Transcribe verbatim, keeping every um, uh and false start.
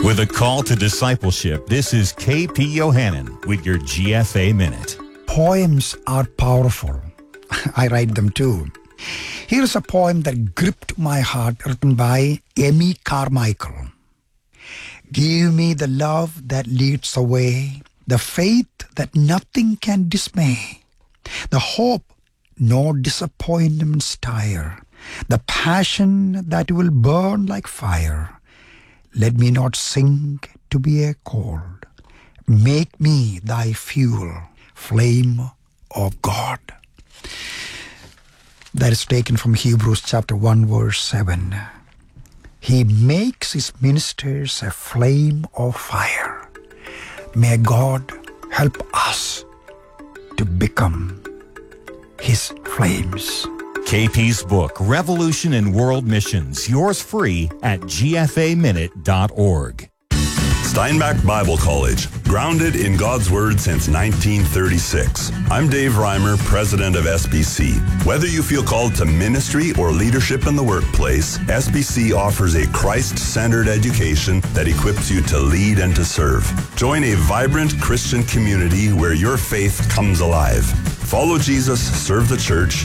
With a call to discipleship, this is K P Yohannan with your G F A Minute. Poems are powerful. I write them too. Here's a poem that gripped my heart, written by Amy Carmichael. Give me the love that leads the way, the faith that nothing can dismay, the hope no disappointments tire, the passion that will burn like fire. Let me not sink to be a cold. Make me thy fuel, flame of God. That is taken from Hebrews chapter one, verse seven. He makes his ministers a flame of fire. May God help us to become his flames. K P's book, Revolution in World Missions, yours free at G F A minute dot org. Steinbach Bible College, grounded in God's Word since nineteen thirty-six. I'm Dave Reimer, president of S B C. Whether you feel called to ministry or leadership in the workplace, S B C offers a Christ-centered education that equips you to lead and to serve. Join a vibrant Christian community where your faith comes alive. Follow Jesus, serve the church,